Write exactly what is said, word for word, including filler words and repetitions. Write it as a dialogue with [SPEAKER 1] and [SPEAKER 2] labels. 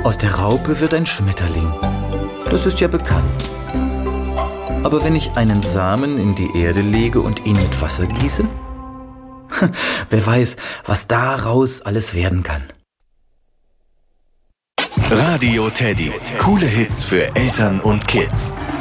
[SPEAKER 1] Aus der Raupe wird ein Schmetterling. Das ist ja bekannt. Aber wenn ich einen Samen in die Erde lege und ihn mit Wasser gieße, wer weiß, was daraus alles werden kann.
[SPEAKER 2] Radio Teddy. Coole Hits für Eltern und Kids.